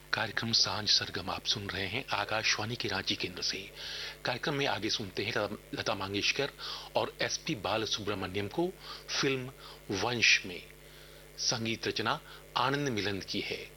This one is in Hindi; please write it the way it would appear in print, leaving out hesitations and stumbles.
कार्यक्रम सांझ सरगम आप सुन रहे हैं आकाशवाणी के रांची केंद्र से। कार्यक्रम में आगे सुनते हैं लता मंगेशकर और एसपी बालसुब्रमण्यम को फिल्म वंश में। संगीत रचना आनंद मिलन की है।